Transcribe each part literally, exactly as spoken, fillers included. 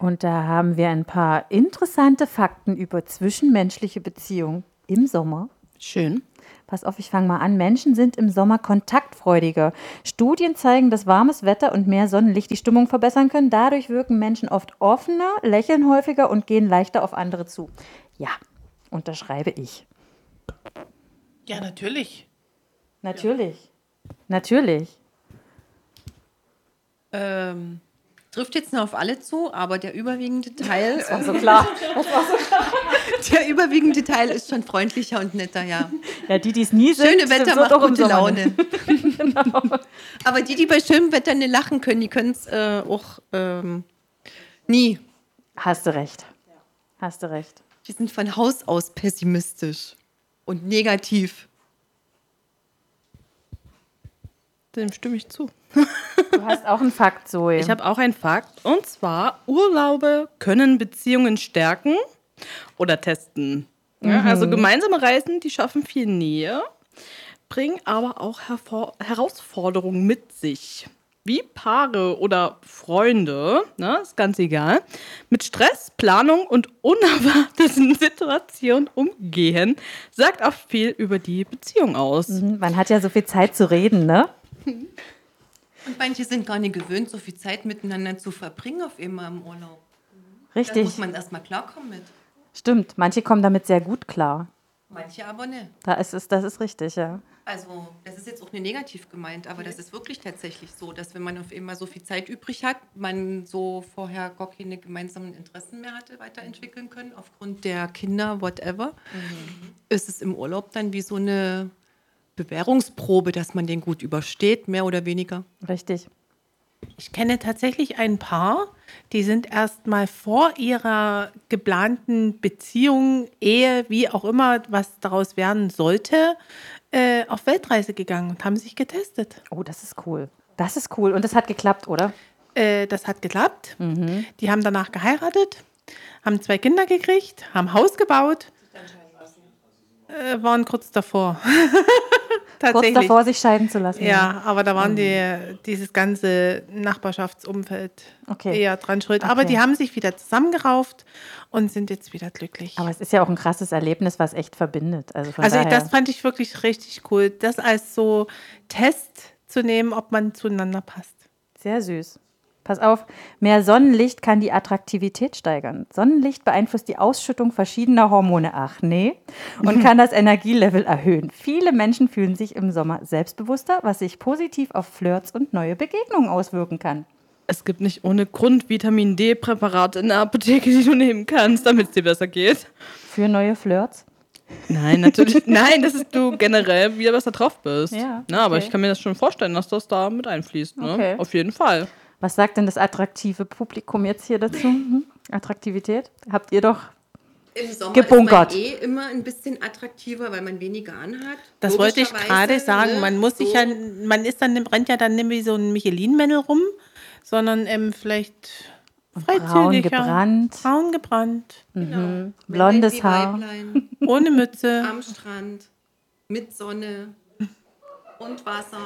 Und da haben wir ein paar interessante Fakten über zwischenmenschliche Beziehungen im Sommer. Schön. Pass auf, ich fange mal an. Menschen sind im Sommer kontaktfreudiger. Studien zeigen, dass warmes Wetter und mehr Sonnenlicht die Stimmung verbessern können. Dadurch wirken Menschen oft offener, lächeln häufiger und gehen leichter auf andere zu. Ja, unterschreibe ich. Ja, natürlich. Natürlich. Ja. Natürlich. Ähm, trifft jetzt nur auf alle zu, aber der überwiegende Teil... Das war so klar. Das war so klar. Der überwiegende Teil ist schon freundlicher und netter, ja. Ja, die, die es nie sind, schöne Wetter sind macht so gute Laune. Genau. Aber die, die bei schönem Wetter nicht lachen können, die können es äh, auch ähm, nie. Hast du recht. Hast du recht. Die sind von Haus aus pessimistisch und negativ. Dem stimme ich zu. Du hast auch einen Fakt, Zoe. Ich habe auch einen Fakt. Und zwar, Urlaube können Beziehungen stärken oder testen. Ja, Mhm. Also gemeinsame Reisen, die schaffen viel Nähe, bringen aber auch hervor- Herausforderungen mit sich. Wie Paare oder Freunde, ne, ist ganz egal, mit Stress, Planung und unerwarteten Situationen umgehen, sagt auch viel über die Beziehung aus. Mhm, man hat ja so viel Zeit zu reden, ne? Und manche sind gar nicht gewöhnt, so viel Zeit miteinander zu verbringen auf einmal im Urlaub. Da Richtig. muss man erstmal klarkommen mit. Stimmt, manche kommen damit sehr gut klar. Manche aber nicht. Da ist es, das ist richtig, ja. Also, das ist jetzt auch nicht negativ gemeint, aber das ist wirklich tatsächlich so, dass wenn man auf einmal so viel Zeit übrig hat, man so vorher gar keine gemeinsamen Interessen mehr hatte weiterentwickeln können, aufgrund der Kinder, whatever, mhm. ist es im Urlaub dann wie so eine Bewährungsprobe, dass man den gut übersteht, mehr oder weniger. Richtig. Ich kenne tatsächlich ein Paar, die sind erst mal vor ihrer geplanten Beziehung, Ehe, wie auch immer, was daraus werden sollte, äh, auf Weltreise gegangen und haben sich getestet. Oh, das ist cool. Das ist cool. Und das hat geklappt, oder? Äh, das hat geklappt. Mhm. Die haben danach geheiratet, haben zwei Kinder gekriegt, haben Haus gebaut, äh, waren kurz davor. Kurz davor, sich scheiden zu lassen. Ja, aber da waren die, dieses ganze Nachbarschaftsumfeld Okay. eher dran schuld. Okay. Aber die haben sich wieder zusammengerauft und sind jetzt wieder glücklich. Aber es ist ja auch ein krasses Erlebnis, was echt verbindet. Also, von Also ich, daher, das fand ich wirklich richtig cool, das als so Test zu nehmen, ob man zueinander passt. sehr süß. Pass auf, mehr Sonnenlicht kann die Attraktivität steigern. Sonnenlicht beeinflusst die Ausschüttung verschiedener Hormone, ach nee, und kann das Energielevel erhöhen. Viele Menschen fühlen sich im Sommer selbstbewusster, was sich positiv auf Flirts und neue Begegnungen auswirken kann. Es gibt nicht ohne Grund Vitamin D-Präparate in der Apotheke, die du nehmen kannst, damit es dir besser geht. Für neue Flirts? Nein, natürlich. Nein, das ist du generell wieder besser drauf bist. Ja, Na, aber okay. ich kann mir das schon vorstellen, dass das da mit einfließt. Ne? Okay. Auf jeden Fall. Was sagt denn das attraktive Publikum jetzt hier dazu? Hm? Attraktivität? Habt ihr doch Im Sommer gebunkert. ist man eh immer ein bisschen attraktiver, weil man weniger anhat. Das wollte ich Logischerweise, gerade sagen. ne? Man muss sich So. ja, man ist dann, rennt ja dann nicht wie so ein Michelin-Männel rum, sondern ähm, vielleicht braun freizügiger. gebrannt, Braun gebrannt, Genau. blondes Männlein wie Haar. Weiblein, ohne Mütze. am Strand, mit Sonne und Wasser.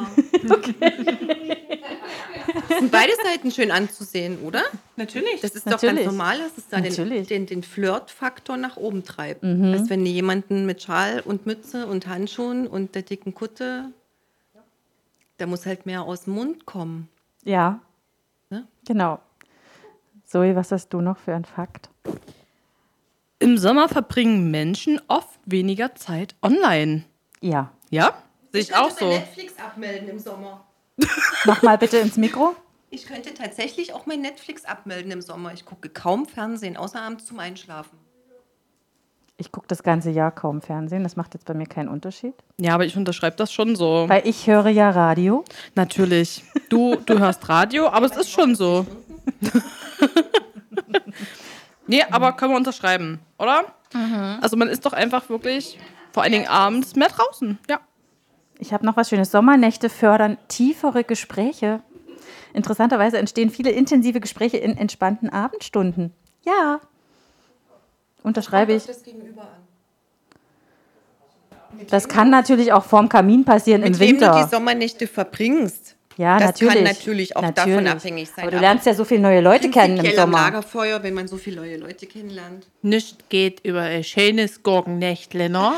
Sind beide Seiten schön anzusehen, oder? Natürlich. Das ist Natürlich. doch ganz normal, dass es da den, Natürlich. den, den Flirt-Faktor nach oben treibt. Als wenn du jemanden mit Schal und Mütze und Handschuhen und der dicken Kutte, da muss halt mehr aus dem Mund kommen. Ja, Ne? genau. Zoe, was hast du noch für einen Fakt? Im Sommer verbringen Menschen oft weniger Zeit online. Ja. Ja? Sehe ich auch könnte so. mein Netflix abmelden im Sommer. Mach mal bitte ins Mikro. Ich könnte tatsächlich auch mein Netflix abmelden im Sommer. Ich gucke kaum Fernsehen, außer abends zum Einschlafen. Ich gucke das ganze Jahr kaum Fernsehen. Das macht jetzt bei mir keinen Unterschied. Ja, aber ich unterschreibe das schon so. Weil ich höre ja Radio. Natürlich. Du, du hörst Radio, aber es ist schon so. Nee, aber können wir unterschreiben, oder? Also man ist doch einfach wirklich, vor allen Dingen abends, mehr draußen. Ja. Ich habe noch was Schönes. Sommernächte fördern tiefere Gespräche. Interessanterweise entstehen viele intensive Gespräche in entspannten Abendstunden. Ja. Unterschreibe ich. Das Gegenüber an. Das kann natürlich auch vorm Kamin passieren Mit im wem du die Winter. Sommernächte verbringst, Ja, Das natürlich. kann natürlich auch davon Natürlich. abhängig sein. Aber du lernst ja so viele neue Leute kennen im prinzipiell am Sommer. Lagerfeuer, wenn man so viele neue Leute kennenlernt. Nichts geht über ein schönes Gurkennächtle, ne?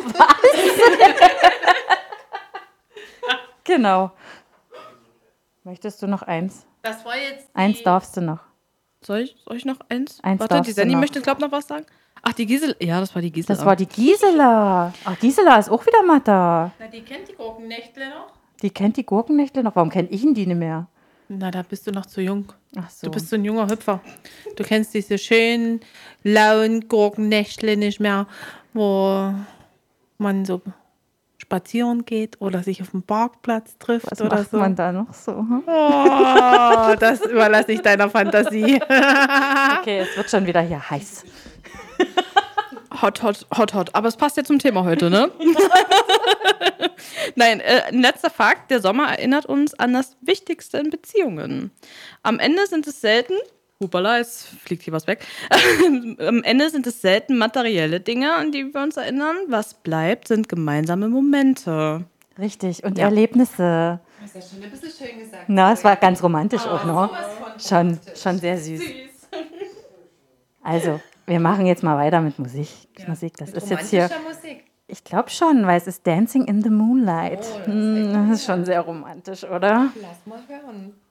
Genau. Möchtest du noch eins? Das war jetzt die... Eins darfst du noch. Soll ich, soll ich noch eins? Eins Warte, darfst die du Sandy noch. möchte, glaub noch was sagen. Ach, die Gisela. Ja, das war die Gisela. Das war die Gisela. Ach, Gisela ist auch wieder mal da. Na, die kennt die Gurkennächtle noch? Die kennt die Gurkennächtle noch. Warum kennt ich denn die nicht mehr? Na, da bist du noch zu jung. Ach so. Du bist so ein junger Hüpfer. Du kennst diese schönen, lauen Gurkennächtle nicht mehr, wo man so spazieren geht oder sich auf dem Parkplatz trifft Was oder macht so. man da noch so? hm? Oh, das überlasse ich deiner Fantasie. Okay, es wird schon wieder hier heiß. Hot, hot, hot, hot. Aber es passt ja zum Thema heute, ne? Nein, äh, ein letzter Fakt. Der Sommer erinnert uns an das Wichtigste in Beziehungen. Am Ende sind es selten, hupala, jetzt fliegt hier was weg. Am Ende sind es selten materielle Dinge, an die wir uns erinnern. Was bleibt, sind gemeinsame Momente. Richtig. Und Ja. Erlebnisse. Das ist ja schon ein bisschen schön gesagt. Na, es war ganz romantisch auch noch. Sowas von Schon, romantisch. schon sehr süß. Also, wir machen jetzt mal weiter mit Musik. Musik, das ist jetzt hier. Romantischer Musik. Ich glaube schon, weil es ist Dancing in the Moonlight. Oh, das ist Hm, das ist schon sehr romantisch, oder? Lass mal hören.